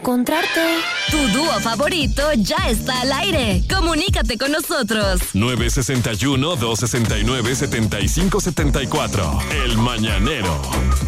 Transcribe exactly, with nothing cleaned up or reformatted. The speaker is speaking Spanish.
encontrarte. Tu dúo favorito ya está al aire. Comunícate con nosotros. nueve seis uno, dos seis nueve, siete cinco siete cuatro. El Mañanero.